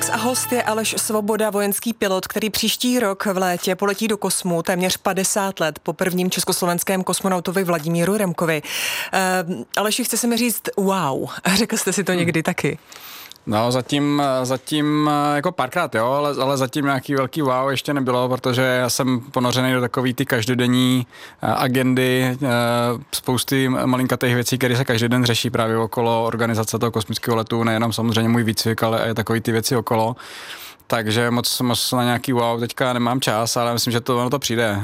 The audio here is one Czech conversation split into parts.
SpaceX a host je Aleš Svoboda, vojenský pilot, který příští rok v létě poletí do kosmu téměř 50 let po prvním československém kosmonautovi Vladimíru Remkovi. Aleši, chce se mi říct wow. Řekl jste si to někdy taky? No, zatím jako párkrát, jo, ale zatím nějaký velký wow ještě nebylo, protože já jsem ponořený do takový ty každodenní agendy, spousty malinkatých věcí, které se každý den řeší právě okolo organizace toho kosmického letu, nejenom samozřejmě můj výcvik, ale i takový ty věci okolo. Takže moc na nějaký wow teďka nemám čas, ale myslím, že to přijde,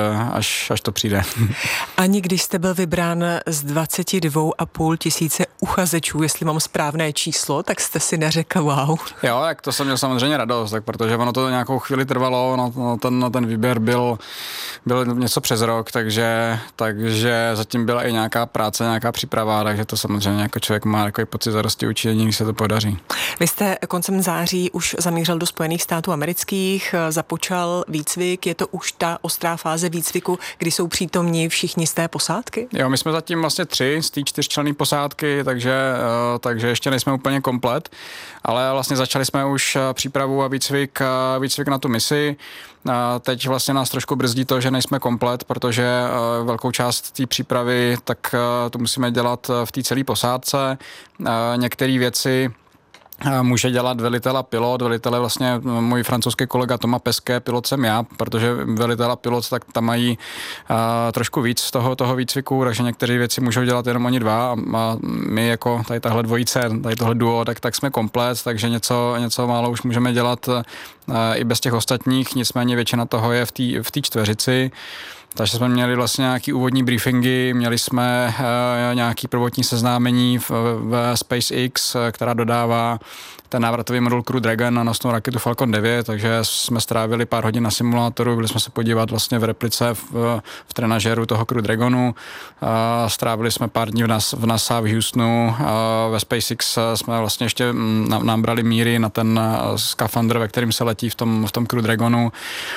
až to přijde. Ani když jste byl vybrán z 22,5 tisíce uchazečů, jestli mám správné číslo, tak jste si neřekl wow. Jo, tak to jsem měl samozřejmě radost, tak protože ono to nějakou chvíli trvalo, ten výběr byl něco přes rok, takže zatím byla i nějaká práce, nějaká příprava, takže to samozřejmě jako člověk má takový pocit zadosti učinění, když se to podaří. Vy jste koncem září už zamířil do Spojených států amerických, započal výcvik, je to už ta ostrá fáze výcviku, kdy jsou přítomni všichni z té posádky? Jo, my jsme zatím vlastně 3 z té 4členné posádky, takže ještě nejsme úplně komplet, ale vlastně začali jsme už přípravu a výcvik na tu misi. Teď vlastně nás trošku brzdí to, že nejsme komplet, protože velkou část té přípravy tak to musíme dělat v té celé posádce. Některé věci může dělat velitel a pilot. Velitel je vlastně můj francouzský kolega Thomas Pesquet, pilot jsem já, protože velitel a pilot tak tam mají trošku víc z toho výcviku, takže některé věci můžou dělat jenom oni dva a my jako tady tahle dvojice, tady tohle duo, tak jsme komplet, takže něco málo už můžeme dělat i bez těch ostatních, nicméně většina toho je v té čtveřici. Takže jsme měli vlastně nějaký úvodní briefingy, měli jsme nějaký prvotní seznámení v SpaceX, která dodává ten návratový modul Crew Dragon na nosnou raketu Falcon 9, takže jsme strávili pár hodin na simulátoru, byli jsme se podívat vlastně v replice v trenažéru toho Crew Dragonu, strávili jsme pár dní v NASA v Houstonu, ve SpaceX jsme vlastně ještě nám brali míry na ten skafandr, ve kterým se letí v tom Crew Dragonu.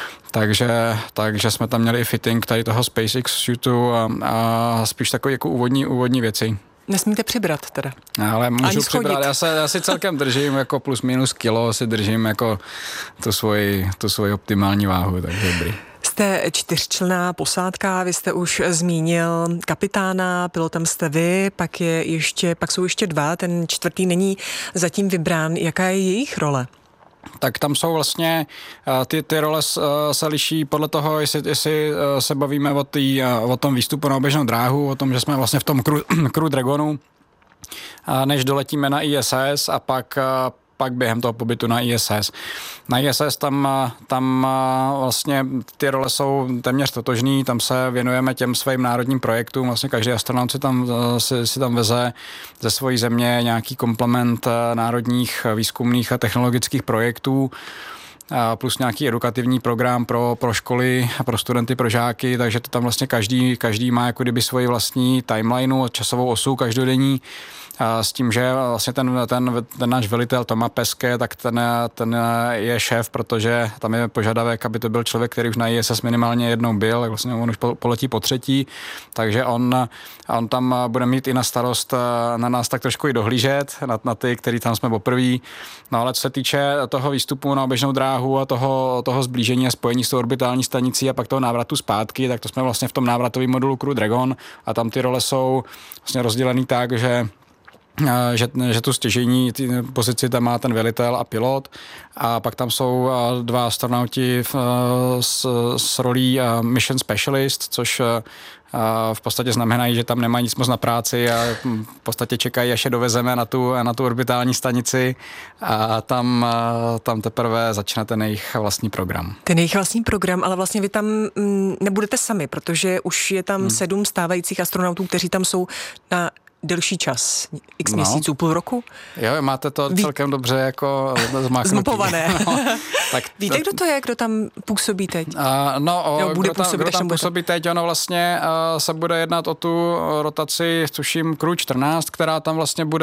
Takže jsme tam měli i fitting tady toho SpaceX suitu a spíš takové jako úvodní věci. Nesmíte přibrat teda. Ale můžu přibrat, já si celkem držím jako plus minus kilo, si držím jako tu svoji optimální váhu, takže dobrý. Jste 4členná posádka, vy jste už zmínil kapitána, pilotem jste vy, pak jsou ještě 2, ten 4. není zatím vybrán. Jaká je jejich role? Tak tam jsou vlastně, ty role se liší podle toho, jestli se bavíme o tom výstupu na oběžnou dráhu, o tom, že jsme vlastně v tom Crew Dragonu, než doletíme na ISS a pak během toho pobytu na ISS. Na ISS tam vlastně ty role jsou téměř totožný, tam se věnujeme těm svým národním projektům, vlastně každý astronaut si tam veze ze svojí země nějaký komplement národních výzkumných a technologických projektů, plus nějaký edukativní program pro školy a pro studenty, pro žáky, takže to tam vlastně každý má jako kdyby svoji vlastní timelineu, časovou osu každodenní, s tím, že vlastně ten náš velitel Thomas Pesquet, tak ten je šéf, protože tam je požadavek, aby to byl člověk, který už na ISS minimálně jednou byl, tak vlastně on už poletí po 3., takže on tam bude mít i na starost na nás tak trošku i dohlížet, na ty, který tam jsme poprvé. No ale co se týče toho výstupu na oběžnou dráhu a toho zblížení a spojení s tou orbitální stanicí a pak toho návratu zpátky, tak to jsme vlastně v tom návratovém modulu Crew Dragon a tam ty role jsou vlastně rozdělený tak, že tu stěžejní pozici tam má ten velitel a pilot a pak tam jsou 2 astronauti s rolí Mission Specialist, což v podstatě znamenají, že tam nemají nic moc na práci a v podstatě čekají, až je dovezeme na tu orbitální stanici a tam teprve začne ten jejich vlastní program. Ten jejich vlastní program, ale vlastně vy tam nebudete sami, protože už je tam 7 stávajících astronautů, kteří tam jsou na delší čas, x měsíců, půl roku? Jo, máte to celkem dobře jako zmapované. Tak víte, kdo to je, kdo tam působí teď? Kdo tam působí teď, ono vlastně se bude jednat o tu rotaci, tuším, Crew 14, která tam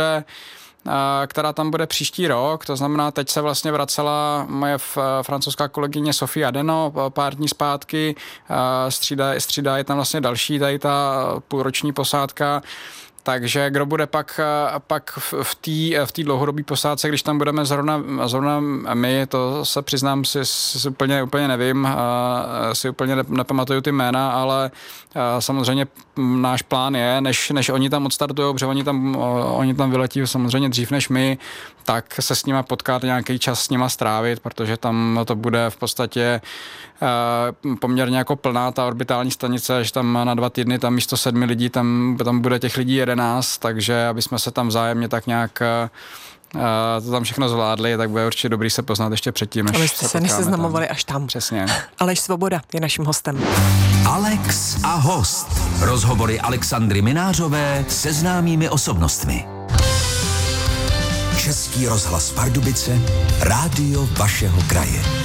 bude příští rok, to znamená, teď se vlastně vracela moje francouzská kolegyně Sophie Adeno pár dní zpátky, střídá je tam vlastně další, tady ta půlroční posádka, Takže kdo bude pak v té dlouhodobé posádce, když tam budeme zrovna my, to se přiznám, si úplně nevím, si úplně nepamatuju ty jména, ale samozřejmě náš plán je, než oni tam odstartujou, protože oni tam vyletí samozřejmě dřív než my, tak se s nima potkat, nějaký čas s nima strávit, protože tam to bude v podstatě poměrně jako plná ta orbitální stanice, že tam na 2 týdny tam místo 7 lidí, tam bude těch lidí 11, takže aby jsme se tam vzájemně tak nějak to tam všechno zvládli, tak bude určitě dobrý se poznat ještě předtím, než abyste se neseznamovali až tam. Přesně. Aleš Svoboda je naším hostem. Alex a host. Rozhovory Alexandry Minářové se známými osobnostmi. Český rozhlas Pardubice, rádio vašeho kraje.